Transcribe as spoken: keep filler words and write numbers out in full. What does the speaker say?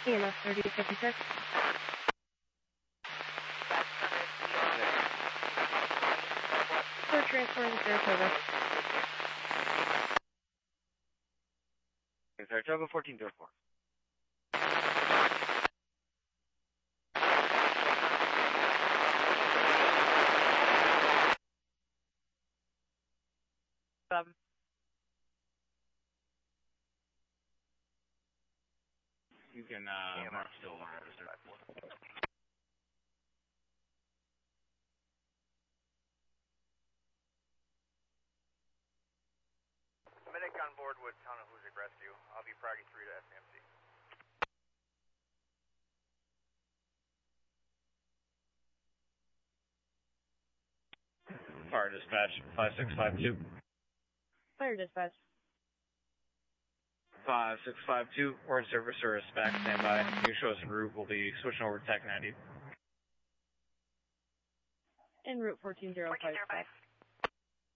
E M S thirty fifty-six. For transferring to Saratoga. Saratoga fourteen zero four. Seven. You can, uh, Yeah, mark still still. Medic on board with Town of Hoosick Rescue. I'll be Prague three to S A M C. Fire dispatch, five six five two. Fire dispatch. five six five two, we're in service service, back standby. You show us en route, we'll be switching over to Tech ninety. En route fourteen zero five.